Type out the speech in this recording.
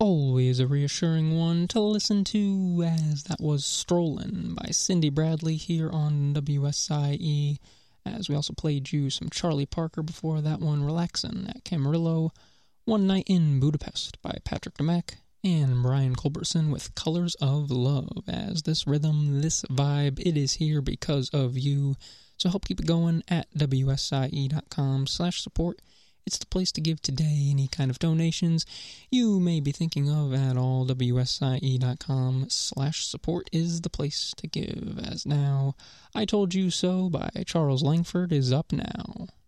always a reassuring one to listen to, as that was Strollin' by Cindy Bradley here on WSIE, as we also played you some Charlie Parker before that one, Relaxin' at Camarillo, One Night in Budapest by Patrick DeMack, and Brian Culbertson with Colors of Love, as this rhythm, this vibe, it is here because of you. So help keep it going at WSIE.com/support. It's the place to give today any kind of donations you may be thinking of at all. WSIE.com/support is the place to give. As now, I Told You So by Charles Langford is up now.